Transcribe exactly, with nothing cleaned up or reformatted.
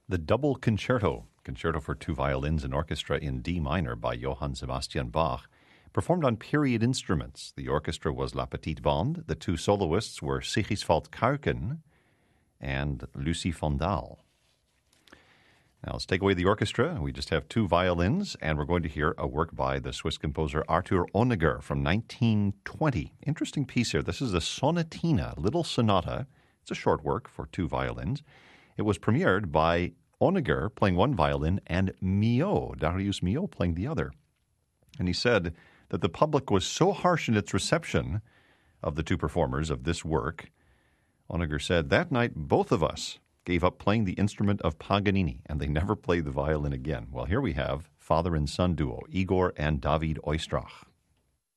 The Double Concerto, Concerto for Two Violins and Orchestra in D minor by Johann Sebastian Bach, performed on period instruments. The orchestra was La Petite Bande. The two soloists were Sigisvald Kuiken and Lucie Fondal. Now let's take away the orchestra. We just have two violins, and we're going to hear a work by the Swiss composer Arthur Honegger from nineteen twenty. Interesting piece here. This is a sonatina, little sonata. It's a short work for two violins. It was premiered by Honegger playing one violin and Milhaud, Darius Milhaud, playing the other. And he said that the public was so harsh in its reception of the two performers of this work. Honegger said, that night both of us gave up playing the instrument of Paganini, and they never played the violin again. Well, here we have father and son duo, Igor and David Oistrakh.